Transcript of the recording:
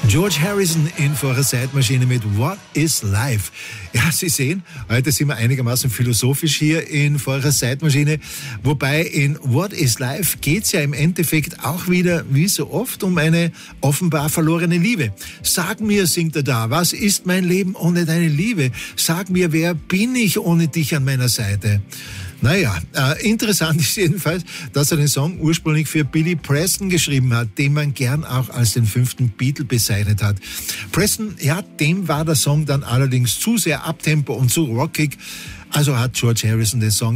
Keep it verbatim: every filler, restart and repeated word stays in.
George Harrison in vor einer Zeitmaschine mit What is Life? Ja, Sie sehen, heute sind wir einigermaßen philosophisch hier in vor einer Zeitmaschine. Wobei in What is Life geht's ja im Endeffekt auch wieder, wie so oft, um eine offenbar verlorene Liebe. Sag mir, singt er da, was ist mein Leben ohne deine Liebe? Sag mir, wer bin ich ohne dich an meiner Seite? Naja, äh, interessant ist jedenfalls, dass er den Song ursprünglich für Billy Preston geschrieben hat, den man gern auch als den fünften Beatle bezeichnet hat. Preston, ja, dem war der Song dann allerdings zu sehr Uptempo und zu rockig, also hat George Harrison den Song